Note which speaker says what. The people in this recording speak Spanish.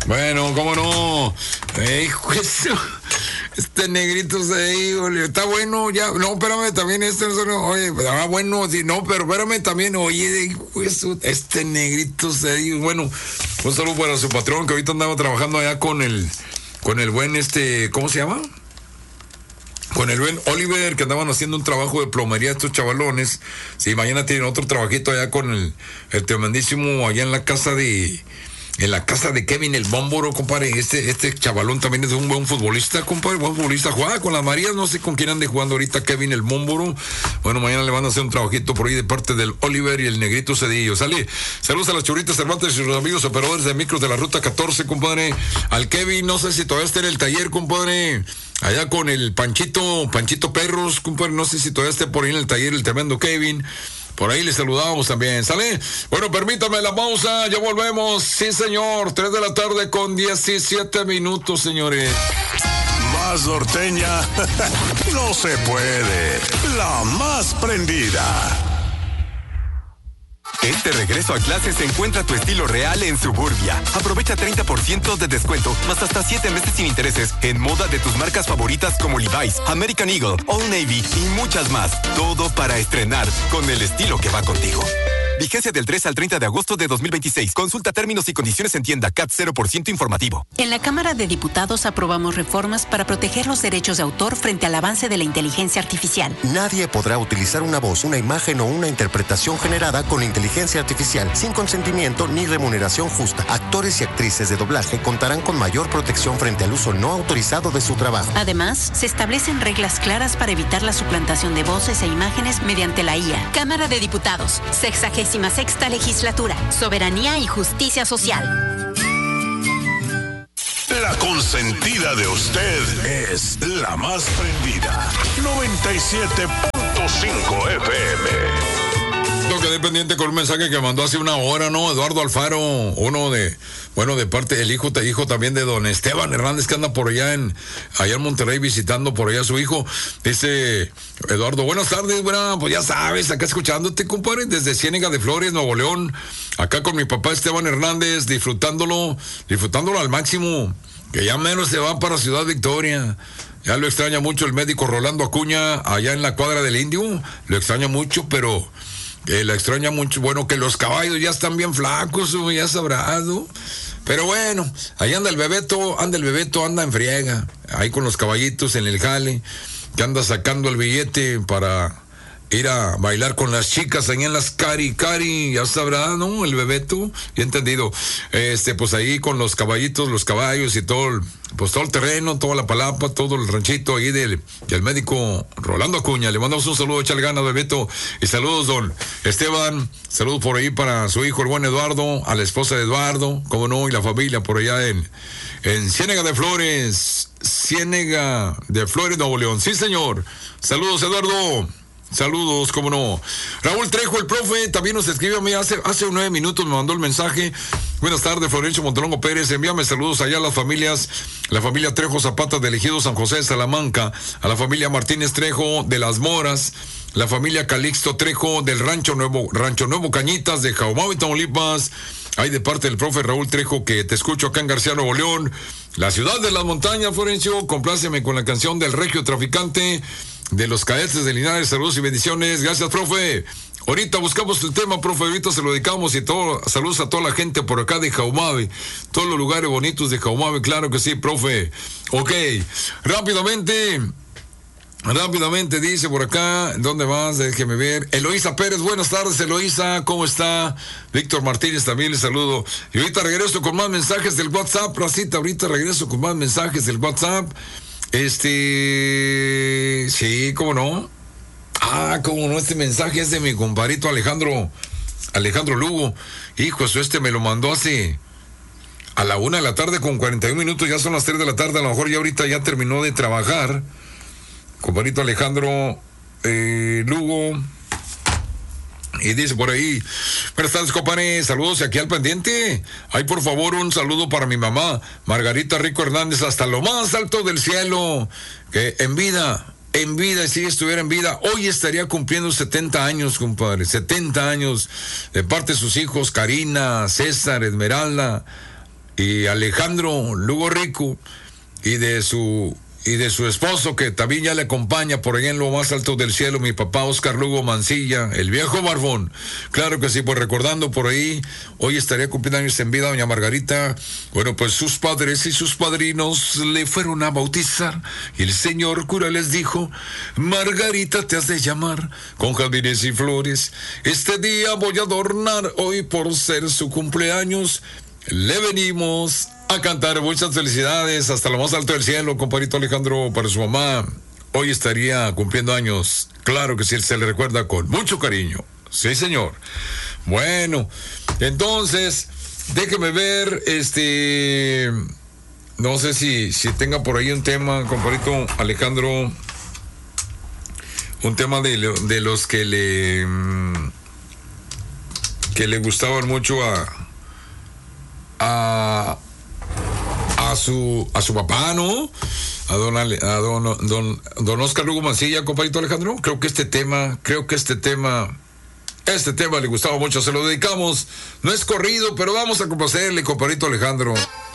Speaker 1: Bueno, cómo no. Hijo, este negrito se dijo, está bueno ya. No, espérame, también oye, bueno, sí, no, pero espérame también, oye, hijo, este negrito se dijo. Bueno, un saludo para su patrón que ahorita andaba trabajando allá con el buen ¿cómo se llama? Con el buen Oliver, que andaban haciendo un trabajo de plomería estos chavalones. Sí, mañana tienen otro trabajito allá con el tremendísimo allá en la casa de Kevin el Bómboro, compadre. Este chavalón también es un buen futbolista, compadre, buen futbolista. Jugaba con las Marías, no sé con quién ande jugando ahorita Kevin el Bómboro. Bueno, mañana le van a hacer un trabajito por ahí de parte del Oliver y el Negrito Cedillo. Sale, saludos a las Churritas Cervantes y sus amigos operadores de micros de la Ruta 14, compadre. Al Kevin, no sé si todavía está en el taller, compadre. Allá con el Panchito Perros, compadre, no sé si todavía esté por ahí en el taller el tremendo Kevin. Por ahí le saludamos también, ¿sale? Bueno, permítame la pausa, ya volvemos. Sí, señor, 3 de la tarde con 17 minutos, señores.
Speaker 2: Más norteña, no se puede. La más prendida.
Speaker 3: Este regreso a clases encuentra tu estilo real en Suburbia. Aprovecha 30% de descuento, más hasta 7 meses sin intereses en moda de tus marcas favoritas como Levi's, American Eagle, Old Navy y muchas más. Todo para estrenar con el estilo que va contigo. Vigencia del 3 al 30 de agosto de 2026. Consulta términos y condiciones en tienda. CAT 0% informativo.
Speaker 4: En la Cámara de Diputados aprobamos reformas para proteger los derechos de autor frente al avance de la inteligencia artificial.
Speaker 5: Nadie podrá utilizar una voz, una imagen o una interpretación generada con inteligencia artificial sin consentimiento ni remuneración justa. Actores y actrices de doblaje contarán con mayor protección frente al uso no autorizado de su trabajo.
Speaker 4: Además, se establecen reglas claras para evitar la suplantación de voces e imágenes mediante la IA. Cámara de Diputados, 66ª Legislatura, Soberanía y Justicia Social.
Speaker 2: La consentida de usted es la más prendida. 97.5 FM.
Speaker 1: Quedé pendiente con un mensaje que mandó hace una hora, ¿no? Eduardo Alfaro, de parte del hijo también de don Esteban Hernández, que anda por allá en Monterrey visitando por allá a su hijo. Dice Eduardo, buenas tardes, pues ya sabes, acá escuchándote, compadre, desde Ciénega de Flores, Nuevo León, acá con mi papá Esteban Hernández, disfrutándolo al máximo, que ya menos se va para Ciudad Victoria. Ya lo extraña mucho el médico Rolando Acuña, allá en la cuadra del Indio, lo extraña mucho, pero la extraña mucho. Bueno, que los caballos ya están bien flacos, ya sabrás, ¿no? Pero bueno, ahí anda el Bebeto, anda en friega, ahí con los caballitos en el jale, que anda sacando el billete para ir a bailar con las chicas ahí en las cari, ya sabrá, ¿no? El Bebeto, ya entendido. Pues ahí con los caballitos, los caballos y todo el terreno, toda la palapa, todo el ranchito ahí del médico Rolando Acuña. Le mandamos un saludo, échale ganas, Bebeto, y saludos, don Esteban, saludos por ahí para su hijo, el buen Eduardo, a la esposa de Eduardo, cómo no, y la familia por allá en Ciénega de Flores, Nuevo León. Sí, señor. Saludos, Eduardo. Saludos, cómo no. Raúl Trejo, el profe, también nos escribió a mí hace 9 minutos, me mandó el mensaje. Buenas tardes, Florencio Montelongo Pérez, envíame saludos allá a las familias, la familia Trejo Zapata de Ejido San José de Salamanca, a la familia Martínez Trejo de Las Moras, la familia Calixto Trejo del Rancho Nuevo Cañitas de Jaumavi, Tamaulipas. Ahí de parte del profe Raúl Trejo, que te escucho acá en García, Nuevo León. La ciudad de las montañas, Florencio, compláceme con la canción del Regio Traficante de los Cadetes de Linares. Saludos y bendiciones. Gracias, profe. Ahorita buscamos el tema, profe, ahorita se lo dedicamos y saludos a toda la gente por acá de Jaumavi, todos los lugares bonitos de Jaumavi, claro que sí, profe. Ok, rápidamente dice por acá, ¿dónde vas? Déjeme ver. Eloísa Pérez, buenas tardes, Eloísa, ¿cómo está? Víctor Martínez también le saludo. Y ahorita regreso con más mensajes del WhatsApp, Racita, ahorita regreso con más mensajes del WhatsApp. Sí, ¿cómo no? ¿Cómo no? Este mensaje es de mi compadrito Alejandro Lugo. Hijo, me lo mandó hace a la 1 de la tarde con 41 minutos, ya son las 3 de la tarde, a lo mejor ya ahorita ya terminó de trabajar. Compadrito Alejandro Lugo. Y dice por ahí, buenas tardes, compadre, saludos aquí al pendiente. Ay, por favor, un saludo para mi mamá, Margarita Rico Hernández, hasta lo más alto del cielo, que en vida, si estuviera en vida, hoy estaría cumpliendo 70 años, compadre, 70 años, de parte de sus hijos, Karina, César, Esmeralda, y Alejandro Lugo Rico y de su esposo, que también ya le acompaña por allá en lo más alto del cielo, mi papá Oscar Lugo Mancilla, el viejo barbón. Claro que sí, pues recordando por ahí, hoy estaría cumpliendo años en vida doña Margarita. Bueno, pues sus padres y sus padrinos le fueron a bautizar y el señor cura les dijo: Margarita te has de llamar, con jardines y flores. Este día voy a adornar, hoy por ser su cumpleaños, le venimos a cantar. Muchas felicidades hasta lo más alto del cielo, compadrito Alejandro, para su mamá. Hoy estaría cumpliendo años. Claro que sí, se le recuerda con mucho cariño. Sí, señor. Bueno, entonces, déjeme ver, no sé si tenga por ahí un tema, compadrito Alejandro, un tema de los que le gustaban mucho a su papá, ¿no? A don Oscar Lugo Mancilla, compadrito Alejandro. Creo que este tema le gustaba mucho. Se lo dedicamos. No es corrido, pero vamos a complacerle, compadrito Alejandro.